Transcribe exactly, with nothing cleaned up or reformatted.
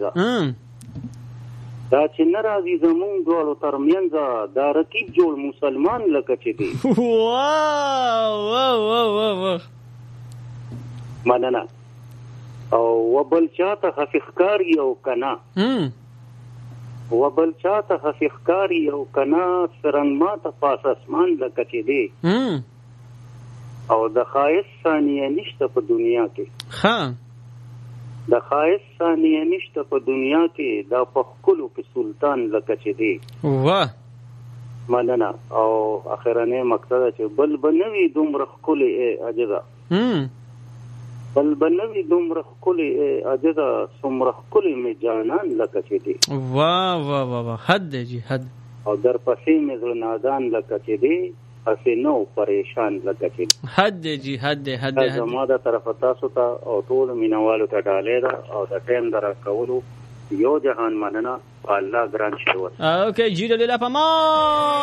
عزیزه دا چې نه راځي زمونږ دواړو ترمنځ دا رقیب جوړ مسلمان لکه چې دی. واو واو واو واو مننه. او وبل چاته خفیخکاری او کنا وبل چاته خفیخکاری او کنا سرنګ ماته پاس اسمان لکه چې دی. او د خایس ثانیه نشته په دنیا کې. ها د خایس ثانیه نشته په دنیا کې دا په خپلو کې سلطان لکه چې دی. واه مننه. او اخرنی مقصد چې بل به نه وي دومره ښکلې عجزه بل به نه وي دومره ښکلې عجزه څومره ښکلې مې جانان لکه چې دی. واه واه واه واه حد دی جی حد. او در پسې مې زړه نادان لکه چې دی هسې نو پریشان لکه چې دی. حد دی جی حد دی حد دی. زما د طرفه تاسو ته او ټولو مینوالو ته ډالۍ ده او د ټایم د راکولو یو جهان مننه. الله ګران شي. اوکې جی له پما